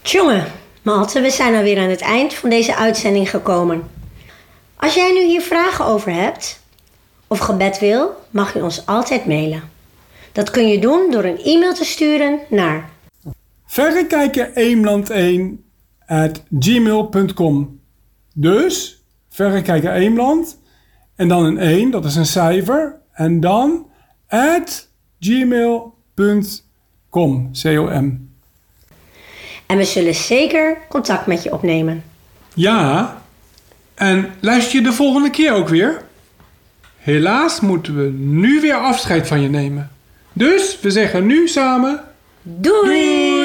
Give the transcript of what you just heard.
Tjonge, Malte, we zijn alweer aan het eind van deze uitzending gekomen. Als jij nu hier vragen over hebt of gebed wil, mag je ons altijd mailen. Dat kun je doen door een e-mail te sturen naar verrekijker1@gmail.com. Dus verrekijker1 en dan een 1, dat is een cijfer, en dan @gmail.com. C-O-M. En we zullen zeker contact met je opnemen. Ja, en luister je de volgende keer ook weer? Helaas moeten we nu weer afscheid van je nemen. Dus we zeggen nu samen... Doei!